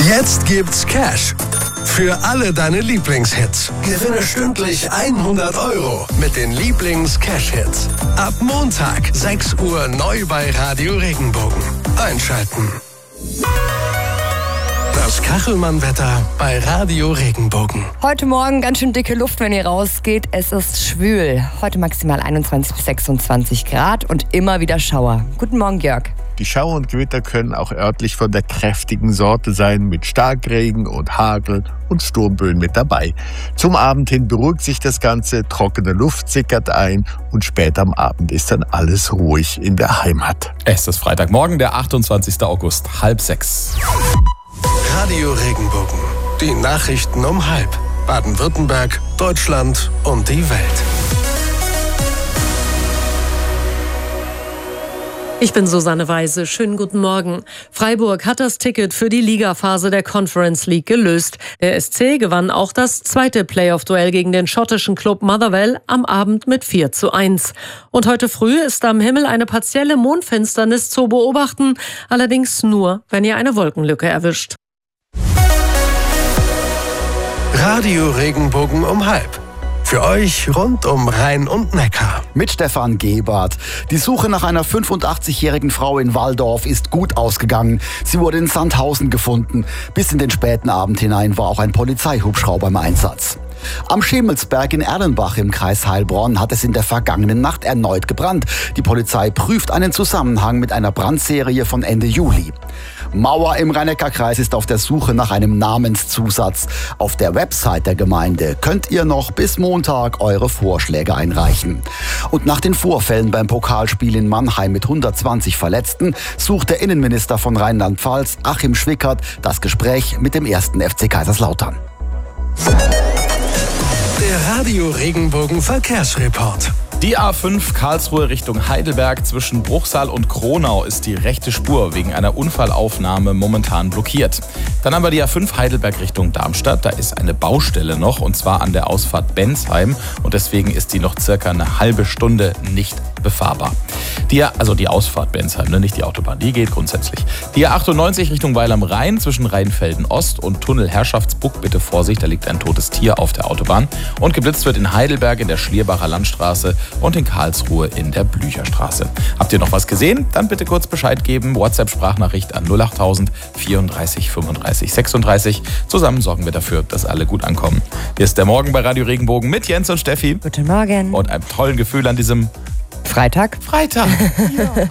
Jetzt gibt's Cash für alle deine Lieblingshits. Gewinne stündlich 100 € mit den Lieblings-Cash-Hits. Ab Montag, 6 Uhr neu bei Radio Regenbogen. Einschalten. Das Kachelmann-Wetter bei Radio Regenbogen. Heute Morgen ganz schön dicke Luft, wenn ihr rausgeht. Es ist schwül. Heute maximal 21 bis 26 Grad und immer wieder Schauer. Guten Morgen, Jörg. Die Schauer und Gewitter können auch örtlich von der kräftigen Sorte sein, mit Starkregen und Hagel und Sturmböen mit dabei. Zum Abend hin beruhigt sich das Ganze, trockene Luft sickert ein und spät am Abend ist dann alles ruhig in der Heimat. Es ist Freitagmorgen, der 28. August, 5:30. Radio Regenbogen. Die Nachrichten um 5. Baden-Württemberg, Deutschland und die Welt. Ich bin Susanne Weise. Schönen guten Morgen. Freiburg hat das Ticket für die Ligaphase der Conference League gelöst. Der SC gewann auch das zweite Playoff-Duell gegen den schottischen Club Motherwell am Abend mit 4:1. Und heute früh ist am Himmel eine partielle Mondfinsternis zu beobachten, allerdings nur, wenn ihr eine Wolkenlücke erwischt. Radio Regenbogen um 5. Für euch rund um Rhein und Neckar. Mit Stefan Gebert. Die Suche nach einer 85-jährigen Frau in Walldorf ist gut ausgegangen. Sie wurde in Sandhausen gefunden. Bis in den späten Abend hinein war auch ein Polizeihubschrauber im Einsatz. Am Schemelsberg in Erlenbach im Kreis Heilbronn hat es in der vergangenen Nacht erneut gebrannt. Die Polizei prüft einen Zusammenhang mit einer Brandserie von Ende Juli. Mauer im Rhein-Neckar-Kreis ist auf der Suche nach einem Namenszusatz. Auf der Website der Gemeinde könnt ihr noch bis Montag eure Vorschläge einreichen. Und nach den Vorfällen beim Pokalspiel in Mannheim mit 120 Verletzten sucht der Innenminister von Rheinland-Pfalz, Achim Schwickert, das Gespräch mit dem 1. FC Kaiserslautern. Der Radio Regenbogen Verkehrsreport. Die A5 Karlsruhe Richtung Heidelberg zwischen Bruchsal und Kronau ist die rechte Spur wegen einer Unfallaufnahme momentan blockiert. Dann haben wir die A5 Heidelberg Richtung Darmstadt. Da ist eine Baustelle noch, und zwar an der Ausfahrt Bensheim. Und deswegen ist die noch circa eine halbe Stunde nicht befahrbar. Die Ausfahrt Bensheim, nicht die Autobahn, die geht grundsätzlich. Die A98 Richtung Weil am Rhein zwischen Rheinfelden Ost und Tunnel Herrschaftsbuck. Bitte Vorsicht, da liegt ein totes Tier auf der Autobahn. Und geblitzt wird in Heidelberg in der Schlierbacher Landstraße und in Karlsruhe in der Blücherstraße. Habt ihr noch was gesehen? Dann bitte kurz Bescheid geben. WhatsApp-Sprachnachricht an 08000 34 35 36. Zusammen sorgen wir dafür, dass alle gut ankommen. Hier ist der Morgen bei Radio Regenbogen mit Jens und Steffi. Guten Morgen. Und einem tollen Gefühl an diesem Freitag. Ja.